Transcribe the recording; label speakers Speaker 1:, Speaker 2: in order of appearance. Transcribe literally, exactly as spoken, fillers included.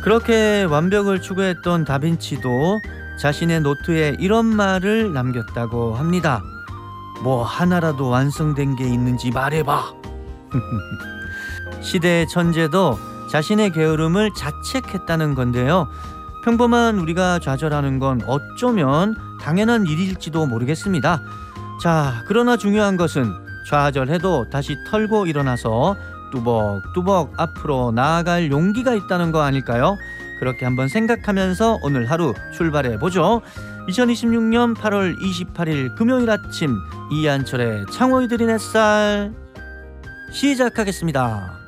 Speaker 1: 그렇게 완벽을 추구했던 다빈치도 자신의 노트에 이런 말을 남겼다고 합니다. 뭐 하나라도 완성된 게 있는지 말해봐. 시대의 천재도 자신의 게으름을 자책했다는 건데요. 평범한 우리가 좌절하는 건 어쩌면 당연한 일일지도 모르겠습니다. 자, 그러나 중요한 것은 좌절해도 다시 털고 일어나서 뚜벅뚜벅 앞으로 나아갈 용기가 있다는 거 아닐까요? 그렇게 한번 생각하면서 오늘 하루 출발해 보죠. 이천이십육 년 팔월 이십팔일 금요일 아침, 이한철의 창호이들인 햇살 시작하겠습니다.